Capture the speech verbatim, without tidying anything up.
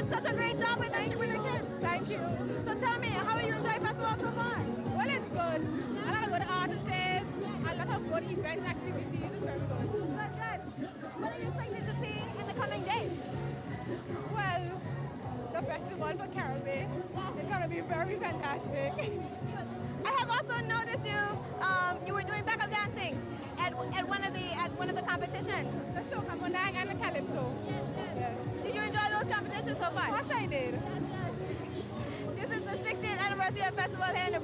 did such a great job with the, with the kids. Thank you. So tell me, how are you enjoying festival so far? Well, it's good. A lot of good artists, a lot of good event activities. It's very good. Good, good. What are you excited to see in the coming days? Well, the festival for Caribbean is going to be very fantastic. I have also noticed you. Um, you were doing backup dancing at, at one of the at one of the competitions. The Soca Monang and the Calypso. Yes. Did you enjoy those competitions so far? Yes, I did. This is the sixtieth anniversary of festival here in the